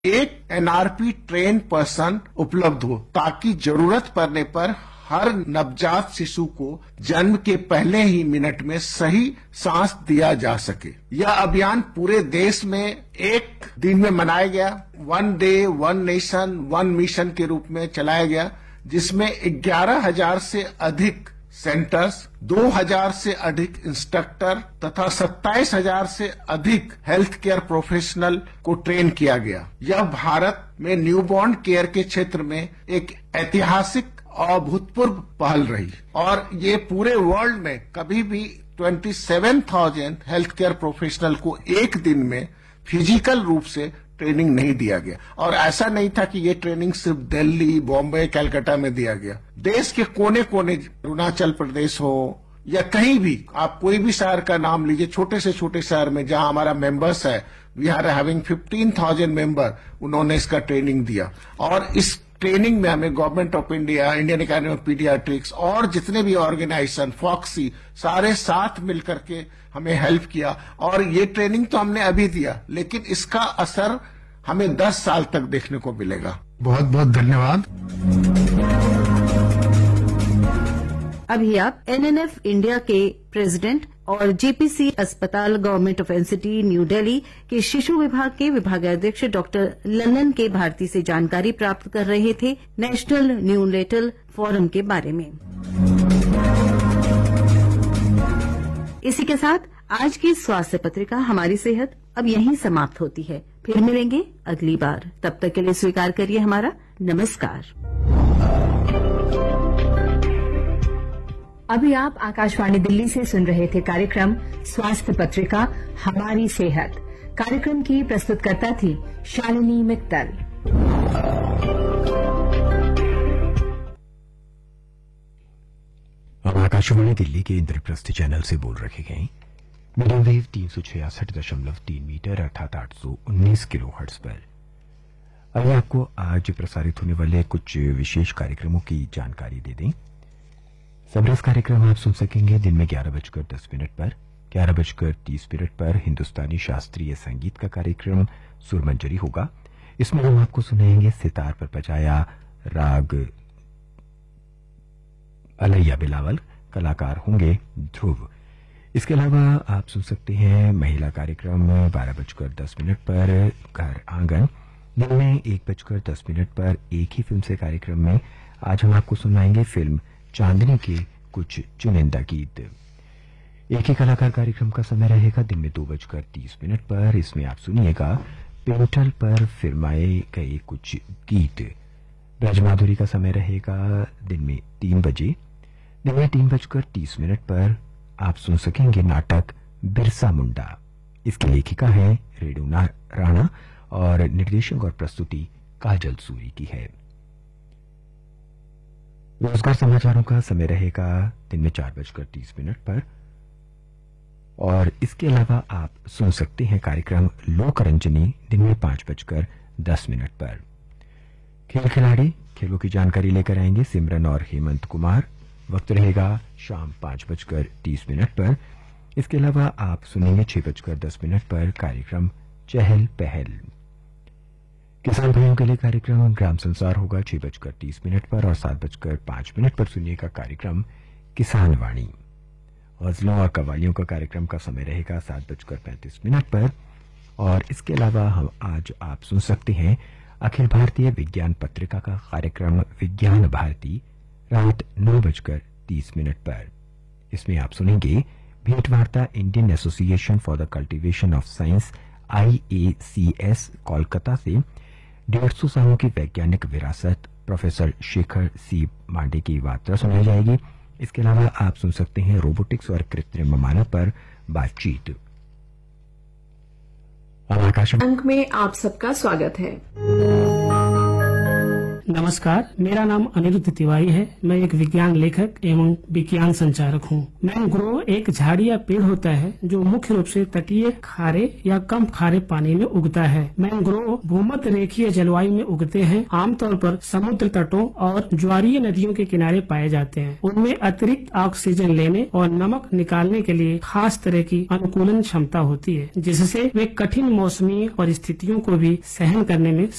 एक NRP train person उपलब्ध हो, ताकि जरूरत पड़ने पर हर नवजात शिशु को जन्म के पहले ही मिनट में सही सांस दिया जा सके। यह अभियान पूरे देश में एक दिन में मनाया गया। 1 डे 1 नेशन 1 मिशन के रूप में चलाया गया, जिसमें 11,000 से अधिक सेंटर्स, 2,000 से अधिक इंस्ट्रक्टर तथा 27,000 से अधिक हेल्थ केयर प्रोफेशनल को ट्रेन किया गया। यह भारत में न्यूबॉर्न केयर के क्षेत्र में एक ऐतिहासिक और अभूतपूर्व पहल रही, और ये पूरे वर्ल्ड में कभी भी 27,000 हेल्थ केयर प्रोफेशनल को एक दिन में फिजिकल रूप से ट्रेनिंग नहीं दिया गया। और ऐसा नहीं था कि ये ट्रेनिंग सिर्फ दिल्ली, बॉम्बे, कलकत्ता में दिया गया। देश के कोने कोने, अरुणाचल प्रदेश हो या कहीं भी, आप कोई भी शहर का नाम लीजिए, छोटे से छोटे शहर में जहां हमारा मेंबर्स है, वी आर हैविंग 15,000 मेंबर, उन्होंने इसका ट्रेनिंग दिया। और इस ट्रेनिंग में हमें government of India, Indian academy of paediatrics और जितने भी ऑर्गेनाइजेशन, फॉक्सी, सारे साथ मिलकर के हमें हेल्प किया। और ये ट्रेनिंग तो हमने अभी दिया, लेकिन इसका असर हमें 10 साल तक देखने को मिलेगा। बहुत बहुत धन्यवाद। अभी आप एनएनएफ इंडिया के प्रेसिडेंट और जेपीसी अस्पताल government of NCT new Delhi के शिशु विभाग के विभागाध्यक्ष डॉक्टर लल्लन के भारती से जानकारी प्राप्त कर रहे थे नेशनल न्यूनेटल फोरम के बारे में। इसी के साथ आज की स्वास्थ्य पत्रिका हमारी सेहत अब यहीं समाप्त होती है। फिर मिलेंगे अगली बार, तब तक के लिए स्वीकार करिए हमारा नमस्कार। अभी आप आकाशवाणी दिल्ली से सुन रहे थे कार्यक्रम स्वास्थ्य पत्रिका हमारी सेहत। कार्यक्रम की प्रस्तुतकर्ता थी शालिनी मित्तल। हम आकाशवाणी दिल्ली के इंद्रप्रस्थ चैनल से बोल रहे हैं। मीडियम वेव 366.3 मीटर अर्थात 819 किलोहर्ट्ज पर। आइए आपको आज प्रसारित होने वाले कुछ विशेष कार्यक्रमों की जानकारी दे दें। समरस कार्यक्रम आप सुन सकेंगे दिन में 11:10 पर, 11:30 पर हिंदुस्तानी शास्त्रीय संगीत का कार्यक्रम सुरमंजरी होगा। इसमें हम आपको सुनाएंगे सितार पर बजाया राग अलैया बिलावल, कलाकार होंगे ध्रुव। इसके अलावा आप सुन सकते हैं महिला कार्यक्रम 12:10 पर घर आंगन। दिन में 1:10 पर एक ही फिल्म से कार्यक्रम में आज हम आपको सुनाएंगे फिल्म चांदनी के कुछ चुनिंदा गीत। एक ही कलाकार कार्यक्रम का समय रहेगा दिन में 2:30 पर। इसमें आप सुनिएगा पेंटल पर फिल्माए गए कुछ गीत। ब्रजमाधुरी का समय रहेगा दिन में 3 बजे। दिन में 3:30 पर आप सुन सकेंगे नाटक बिरसा मुंडा। इसकी लेखिका है रेणु राणा और निर्देशक और प्रस्तुति काजल सूरी की है। रोजगार समाचारों का समय रहेगा दिन में 4:30 पर। और इसके अलावा आप सुन सकते हैं कार्यक्रम लोकरंजनी दिन में 5:10 पर। खेल खिलाड़ी खेलों की जानकारी लेकर आएंगे सिमरन और हेमंत कुमार। वक्त रहेगा शाम 5:30 पर। इसके अलावा आप सुनेंगे 6:10 पर कार्यक्रम चहल पहल। किसान भाइयों के लिए कार्यक्रम ग्राम संसार होगा 6:30 पर और 7:05 पर सुनिएगा कार्यक्रम किसान वाणी। गजलों और कव्वालियों का कार्यक्रम का समय रहेगा 7:35 पर। और इसके अलावा हम आज आप सुन सकते हैं अखिल भारतीय विज्ञान पत्रिका का कार्यक्रम विज्ञान भारती रात 9:30 पर। इसमें आप सुनेंगे भेंटवार्ता Indian association for the cultivation of science IACS Kolkata से 150 सालों की वैज्ञानिक विरासत प्रोफेसर शेखर सी मांडे की वार्ता सुनाई जाएगी। इसके अलावा आप सुन सकते हैं रोबोटिक्स और कृत्रिम मानव पर बातचीत। अंक में आप सबका स्वागत है। नमस्कार, मेरा नाम अनिरुद्ध तिवारी है। मैं एक विज्ञान लेखक एवं विज्ञान संचारक हूँ। मैंग्रोव एक झाड़ी या पेड़ होता है जो मुख्य रूप से तटीय, खारे या कम खारे पानी में उगता है। मैंग्रोव भूमध्य रेखीय जलवायु में उगते हैं। आमतौर पर समुद्र तटों और ज्वारीय नदियों के किनारे पाए जाते हैं। उनमें अतिरिक्त ऑक्सीजन लेने और नमक निकालने के लिए खास तरह की अनुकूलन क्षमता होती है, जिससे वे कठिन मौसमी परिस्थितियों को भी सहन करने में